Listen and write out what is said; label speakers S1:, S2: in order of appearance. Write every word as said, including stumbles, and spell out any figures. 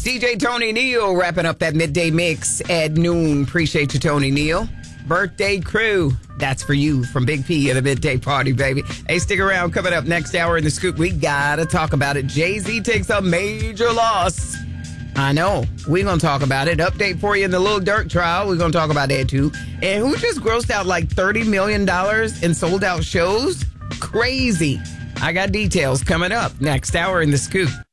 S1: D J Tony Neal wrapping up that midday mix at noon. Appreciate you, Tony Neal. Birthday crew. That's for you from Big P at the midday party, baby. Hey, stick around. Coming up next hour in the scoop, we gotta talk about it. Jay-Z takes a major loss. I know. We're going to talk about it. Update for you in the Lil Durk trial. We're going to talk about that, too. And who just grossed out like thirty million dollars in sold-out shows? Crazy. I got details coming up next hour in the scoop.